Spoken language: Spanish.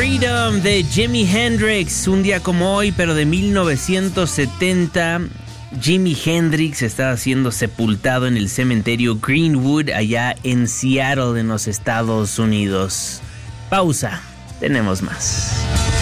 Freedom de Jimi Hendrix. Un día como hoy, pero de 1970, Jimi Hendrix estaba siendo sepultado en el cementerio Greenwood, allá en Seattle, en los Estados Unidos. Pausa, tenemos más.